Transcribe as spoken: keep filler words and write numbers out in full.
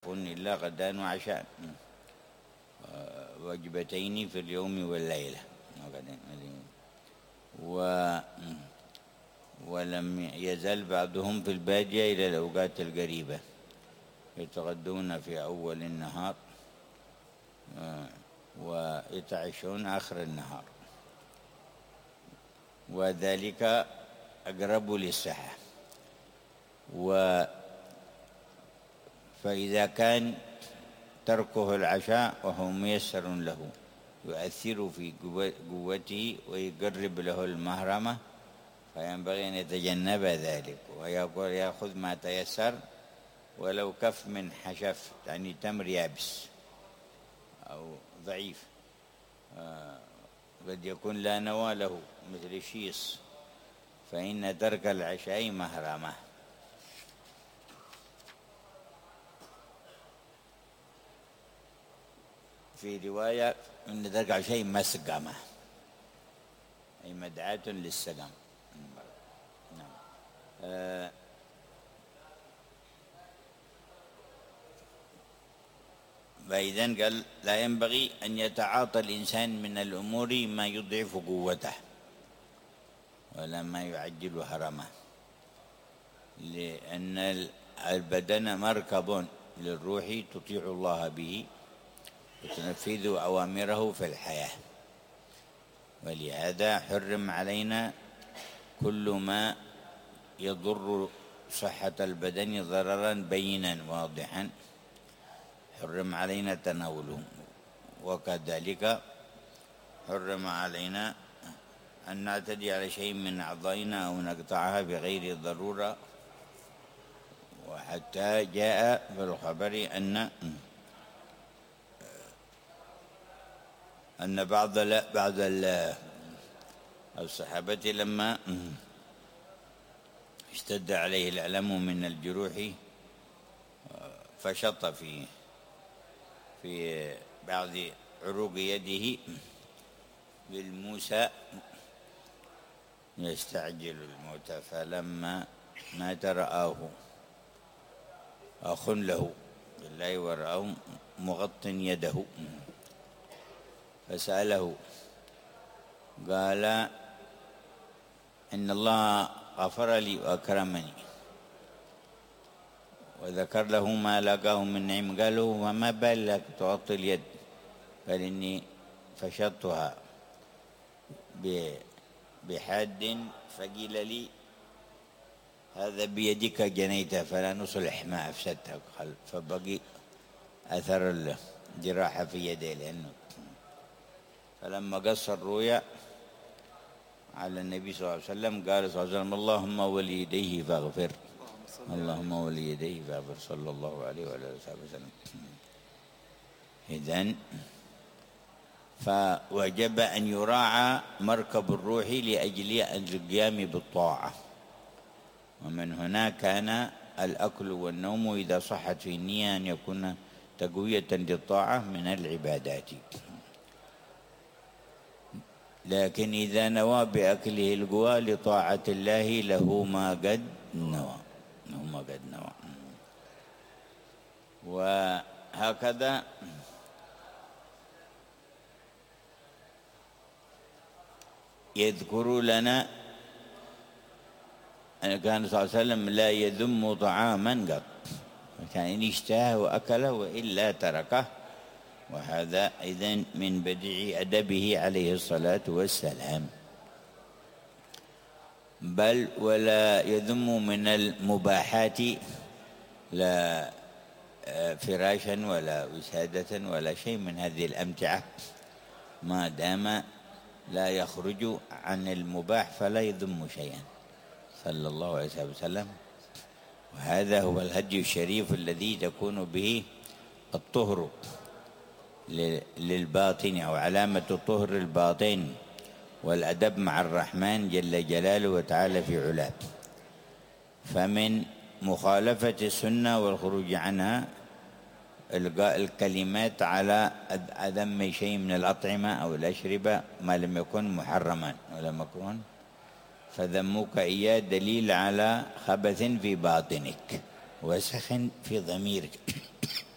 يكون إلا غداء وعشاء، وجبتين في اليوم والليلة، و ولم يزل بعضهم في البادية إلى الأوقات القريبة يتغدون في أول النهار ويتعشون آخر النهار، وذلك أقرب للصحة. و فإذا كان تركه العشاء وهو ميسر له يؤثر في قوته ويقرب له المهرمة، فينبغي أن يتجنب ذلك ويقول يأخذ ما تيسر ولو كف من حشف، يعني تمر يابس أو ضعيف قد يكون لا نوى له مثل الشيص، فإن ترك العشاء مهرمة. في رواية أن ترك العشاء مسقمة، أي مدعاة للسقم. نعم. آه فإذن قال لا ينبغي أن يتعاطى الإنسان من الأمور ما يضعف قوته ولا ما يعجل هرمه، لأن البدن مركب للروح تطيع الله به وتنفذ أوامره في الحياة، ولهذا حرم علينا كل ما يضر صحة البدن ضررا بينا واضحا، حرم علينا تناوله. وكذلك حرم علينا أن نعتدي على شيء من أعضائنا أو نقطعها بغير ضرورة. وحتى جاء في الخبر أن أن بعض بعض الصحابة لما اشتد عليه الألم من الجروح فشط في في بعض عروق يده بالموسى يستعجل الموت، فلما مات رآه أخ له بالله ورآه مغط يده فسأله قال إن الله غفر لي وأكرمني، وذكر له ما لاقاه من نعم. قالوا وما بالك تغطي اليد؟ قال إني فشطتها بحاد فقيل لي هذا بيدك جنيته فلا نصلح ما أفسدته، فبقي أثر الجراحة في يديه. لأنه فلما قص الرؤيا على النبي صلى الله عليه وسلم قال صلى الله عليه وسلم اللهم وليديه فاغفر، اللهم وليديه فاغفر، صلى الله عليه وعلى آله وسلم. إذن فوجب أن يراعى مركب الروح لأجل القيام بالطاعة، ومن هنا كان الأكل والنوم إذا صحت في النية أن يكون تقوية للطاعة من العبادات. لكن إذا نوى بأكله القوى لطاعة الله له ما قد نوى، له ما قد نوى. وهكذا يذكر لنا أن كان صلى الله عليه وسلم لا يذم طعاما قط، كان إن اشتهى وأكله وإلا تركه، وهذا إذن من بديع أدبه عليه الصلاة والسلام. بل ولا يذم من المباحات لا فراشا ولا وسادة ولا شيء من هذه الأمتعة، ما دام لا يخرج عن المباح فلا يذم شيئا صلى الله عليه وسلم. وهذا هو الهدي الشريف الذي تكون به الطهر للباطن أو علامة الطهر الباطن والأدب مع الرحمن جل جلاله وتعالى في علاه. فمن مخالفة السنة والخروج عنها إلقاء الكلمات على أذم شيء من الأطعمة أو الأشربة ما لم يكن محرما ولم يكن، فذمك إياه دليل على خبث في باطنك وسخ في ضميرك